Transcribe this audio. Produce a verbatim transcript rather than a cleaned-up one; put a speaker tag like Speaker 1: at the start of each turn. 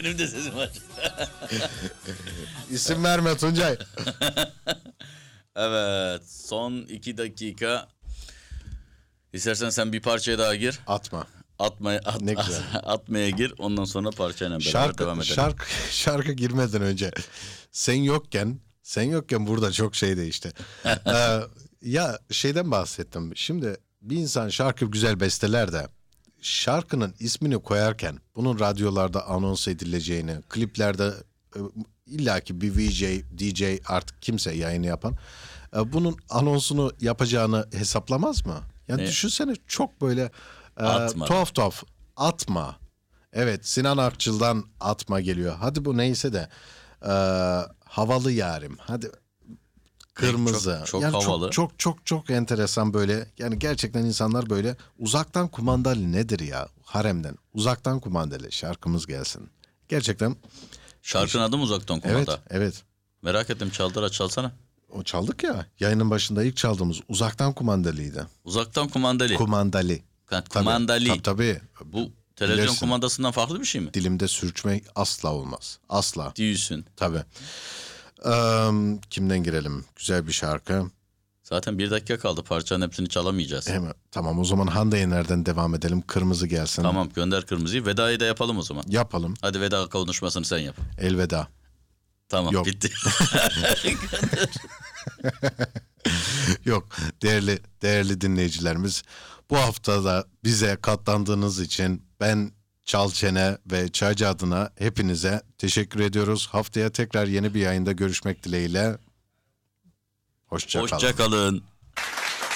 Speaker 1: Benim de sesim var.
Speaker 2: İsim verme Tuncay.
Speaker 1: Evet, son iki dakika. İstersen sen bir parçaya daha gir.
Speaker 2: Atma.
Speaker 1: Atmaya, at,
Speaker 2: Ne güzel.
Speaker 1: atmaya gir. Ondan sonra parçayla beraber
Speaker 2: Şarkı,
Speaker 1: devam edelim.
Speaker 2: şarkı, şarkı girmeden önce sen yokken sen yokken burada çok şey değişti. ee, ya şeyden bahsettim. Şimdi bir insan şarkı güzel besteler de şarkının ismini koyarken bunun radyolarda anons edileceğini, kliplerde e, illaki bir V J, D J artık kimse yayını yapan e, bunun anonsunu yapacağını hesaplamaz mı? Yani
Speaker 1: Ne?
Speaker 2: düşünsene çok böyle e,
Speaker 1: Atma.
Speaker 2: tuhaf tuhaf atma. Evet, Sinan Akçıl'dan atma geliyor. Hadi bu neyse de e, havalı yarim. Hadi kırmızı.
Speaker 1: Çok- çok
Speaker 2: yani
Speaker 1: havalı.
Speaker 2: Çok, çok çok çok enteresan böyle. Yani gerçekten insanlar böyle uzaktan kumandalı nedir ya? Haremden uzaktan kumandalı şarkımız gelsin. Gerçekten
Speaker 1: Şarkının adı mı uzaktan
Speaker 2: evet
Speaker 1: kumanda?
Speaker 2: evet.
Speaker 1: Merak ettim, çaldıra çalsana.
Speaker 2: O çaldık ya. Yayının başında ilk çaldığımız uzaktan kumandalıydı.
Speaker 1: Uzaktan kumandalı.
Speaker 2: Kumandalı.
Speaker 1: Ha,
Speaker 2: Tabii,
Speaker 1: kumandalı.
Speaker 2: Tabii tabii.
Speaker 1: Bu televizyon
Speaker 2: Bilirsin.
Speaker 1: kumandasından farklı bir şey mi?
Speaker 2: Dilimde sürçmek asla olmaz. Asla.
Speaker 1: Diyorsun.
Speaker 2: Tabii. Ee, kimden girelim? Güzel bir şarkı.
Speaker 1: Zaten bir dakika kaldı. Parçanın hepsini çalamayacağız.
Speaker 2: Hemen, tamam o zaman Hande Yener'den devam edelim. Kırmızı gelsin.
Speaker 1: Tamam, gönder kırmızıyı. Vedayı da yapalım o zaman.
Speaker 2: Yapalım.
Speaker 1: Hadi veda konuşmasını sen yap.
Speaker 2: Elveda.
Speaker 1: Tamam,
Speaker 2: Yok.
Speaker 1: bitti.
Speaker 2: Yok değerli değerli dinleyicilerimiz, bu hafta da bize katlandığınız için ben Çalçene ve Çaycı adına hepinize teşekkür ediyoruz. Haftaya tekrar yeni bir yayında görüşmek dileğiyle. Hoşça kalın.
Speaker 1: Hoşça kalın.